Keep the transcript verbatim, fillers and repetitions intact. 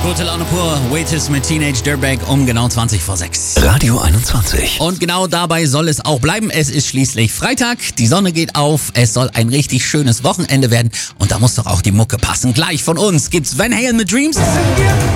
Gute Laune pur, Waitress mit Teenage Dirtbag um genau zwanzig vor sechs. Radio einundzwanzig. Und genau dabei soll es auch bleiben. Es ist schließlich Freitag, die Sonne geht auf, es soll ein richtig schönes Wochenende werden und da muss doch auch die Mucke passen. Gleich von uns gibt's Van Halen mit Dreams.